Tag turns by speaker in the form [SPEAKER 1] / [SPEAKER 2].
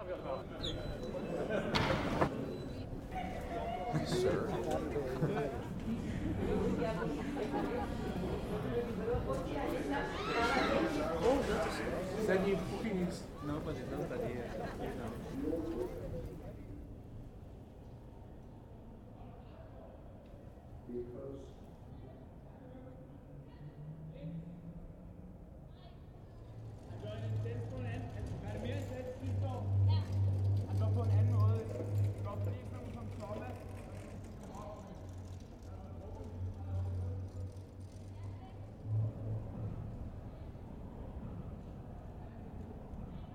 [SPEAKER 1] Sir.
[SPEAKER 2] Zijn die boekings? No, but it's not that here.
[SPEAKER 3] Because